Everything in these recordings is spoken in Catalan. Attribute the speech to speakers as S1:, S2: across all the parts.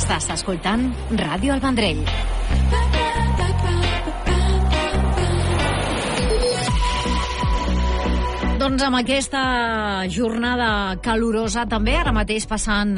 S1: Estàs escoltant Ràdio El Vendrell. Doncs amb aquesta jornada calorosa també, ara mateix passant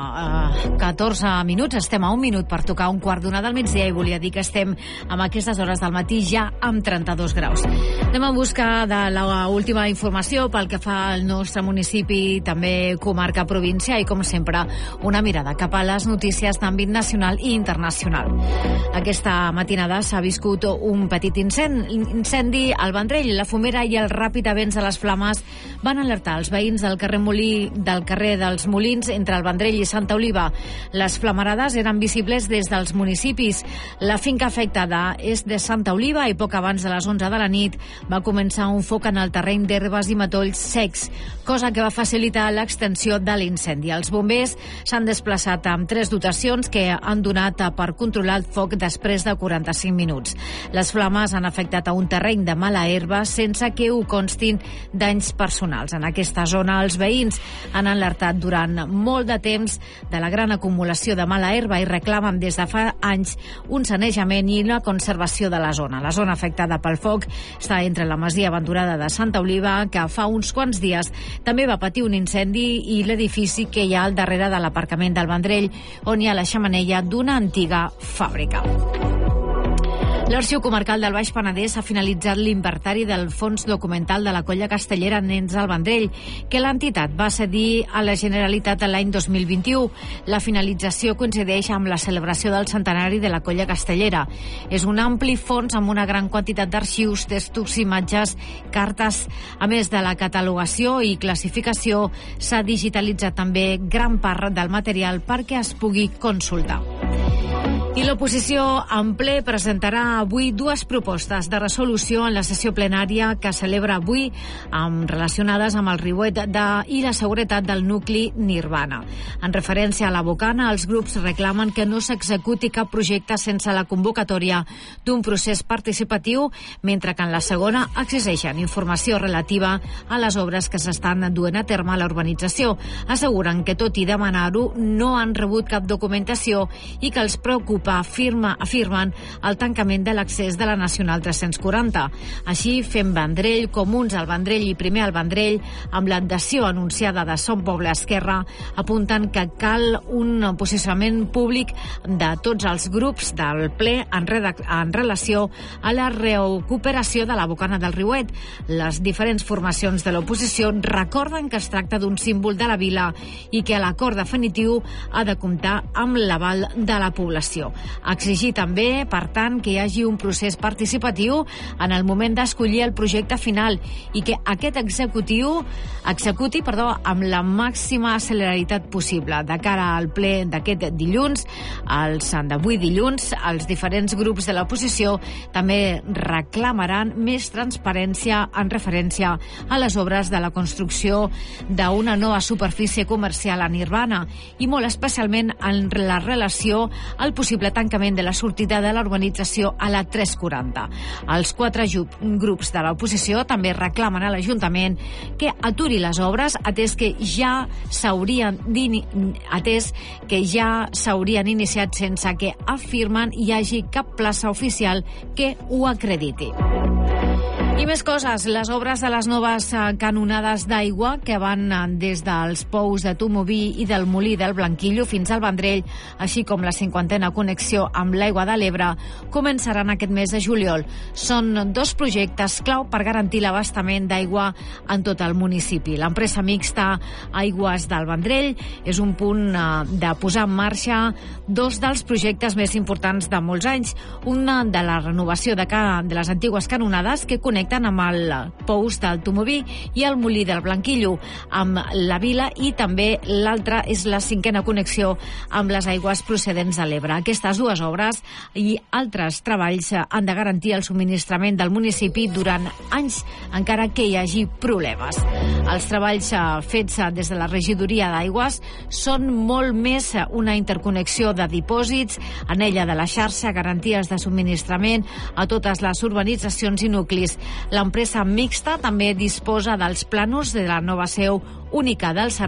S1: 14 minuts, estem a un minut per tocar un quart d'una del migdia i volia dir que estem amb aquestes hores del matí ja amb 32 graus. Anem a buscar de l'última informació pel que fa al nostre municipi, també comarca, província i com sempre una mirada cap a les notícies d'àmbit nacional i internacional. Aquesta matinada s'ha viscut un petit incendi al Vendrell. La fumera i el ràpid avenç de les flames van alertar els veïns del carrer dels Molins entre el Vendrell i Santa Oliva. Les flamarades eren visibles des dels municipis. La finca afectada és de Santa Oliva i poc abans de les 11 de la nit va començar un foc en el terreny d'herbes i matolls secs, cosa que va facilitar l'extensió de l'incendi. Els bombers s'han desplaçat amb 3 dotacions que han donat per controlar el foc després de 45 minuts. Les flames han afectat a un terreny de mala herba sense que ho constin danys personals. En aquesta zona els veïns han alertat durant molt de temps de la gran acumulació de mala herba i reclamen des de fa anys un sanejament i una conservació de la zona. La zona afectada pel foc està entre la masia abandonada de Santa Oliva, que fa uns quants dies també va patir un incendi, i l'edifici que hi ha al darrere de l'aparcament del Vendrell, on hi ha la xemeneia d'una antiga fàbrica. L'Arxiu Comarcal del Baix Penedès ha finalitzat l'inventari del fons documental de la Colla Castellera Nens al Vendrell, que l'entitat va cedir a la Generalitat l'any 2021. La finalització coincideix amb la celebració del centenari de la Colla Castellera. És un ampli fons amb una gran quantitat d'arxius, textos, imatges, cartes. A més de la catalogació i classificació, s'ha digitalitzat també gran part del material perquè es pugui consultar. I l'oposició en ple presentarà avui 2 propostes de resolució en la sessió plenària que celebra avui relacionades amb el riuet i la seguretat del nucli Nirvana. En referència a la Bocana, els grups reclamen que no s'executi cap projecte sense la convocatòria d'un procés participatiu, mentre que en la segona exigeixen informació relativa a les obres que s'estan duent a terme a la urbanització. Asseguren que, tot i demanar-ho, no han rebut cap documentació i que els preocupa, afirmen, el tancament de l'accés de la Nacional 340. Així, Fem Vendrell, Comuns al Vendrell i Primer al Vendrell, amb l'adhesió anunciada de Som Poble Esquerra, apunten que cal un posicionament públic de tots els grups del ple en relació a la recuperació de la Bocana del Riuet. Les diferents formacions de l'oposició recorden que es tracta d'un símbol de la vila i que l'acord definitiu ha de comptar amb l'aval de la població. Exigir també, per tant, que hi hagi un procés participatiu en el moment d'escollir el projecte final i que aquest executi amb la màxima celeritat possible. De cara al ple d'aquest dilluns, d'avui dilluns, els diferents grups de l'oposició també reclamaran més transparència en referència a les obres de la construcció d'una nova superfície comercial a Nirvana i molt especialment en la relació al possible tancament de la sortida de la urbanització a la 340. Els 4 grups de l'oposició també reclamen a l'Ajuntament que aturi les obres, atès que ja s'haurien iniciat sense que, afirmen, hi hagi cap plaça oficial que ho acrediti. I més coses, les obres de les noves canonades d'aigua que van des dels pous de Tumoví i del Molí del Blanquillo fins al Vendrell, així com la 50a connexió amb l'aigua de l'Ebre, començaran aquest mes de juliol. Són 2 projectes clau per garantir l'abastament d'aigua en tot el municipi. L'empresa mixta Aigües del Vendrell és un punt de posar en marxa 2 dels projectes més importants de molts anys. Una de la renovació de les antigues canonades que connecten amb el pous del Tumoví i el Molí del Blanquillo amb la vila, i també l'altra és la 5a connexió amb les aigües procedents de l'Ebre. Aquestes 2 obres i altres treballs han de garantir el subministrament del municipi durant anys, encara que hi hagi problemes. Els treballs fets des de la regidoria d'aigües són molt més una interconnexió de dipòsits, anella de la xarxa, garanties de subministrament a totes les urbanitzacions i nuclis. L'empresa mixta també disposa dels plànols de la nova seu única del servei